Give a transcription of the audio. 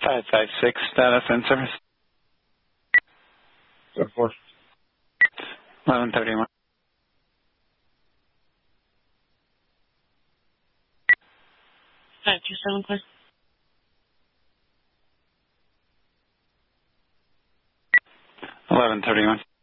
556 status and service. So 4. 1131. Five two seven, clear. 1131.